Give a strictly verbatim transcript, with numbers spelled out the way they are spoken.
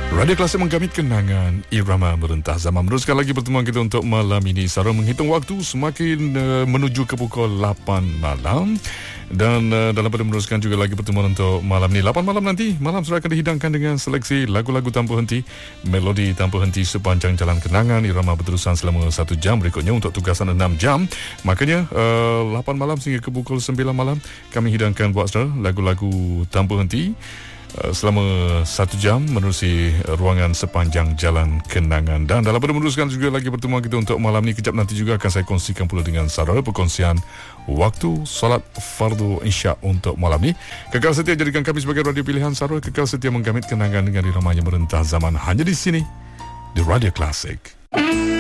Radio Klasik menggamit kenangan irama merentah zaman. Meneruskan lagi pertemuan kita untuk malam ini. Sarah menghitung waktu semakin uh, menuju ke pukul lapan malam. Dan uh, dalam pada meneruskan juga lagi pertemuan untuk malam ini. lapan malam nanti, malam sudah akan dihidangkan dengan seleksi lagu-lagu tanpa henti. Melodi tanpa henti sepanjang jalan kenangan. Irama berterusan selama satu jam berikutnya untuk tugasan enam jam. Makanya uh, lapan malam sehingga ke pukul sembilan malam kami hidangkan buat saudara lagu-lagu tanpa henti selama satu jam menerusi ruangan sepanjang jalan kenangan. Dan dalam pada meneruskan juga lagi pertemuan kita untuk malam ni, kejap nanti juga akan saya kongsikan pula dengan saudara perkongsian waktu solat fardu isyak untuk malam ni. Kekal setia jadikan kami sebagai radio pilihan saudara. Kekal setia menggamit kenangan dengan iramanya merentah zaman hanya di sini di Radio Klasik.